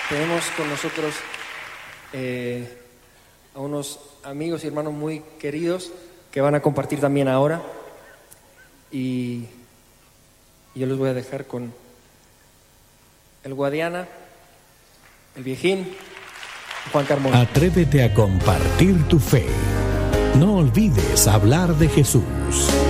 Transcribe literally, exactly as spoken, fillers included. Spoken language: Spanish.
Tenemos con nosotros eh, a unos amigos y hermanos muy queridos que van a compartir también ahora. Y yo los voy a dejar con el Guadiana, el Viejín, Juan Carmona. Atrévete a compartir tu fe. No olvides hablar de Jesús.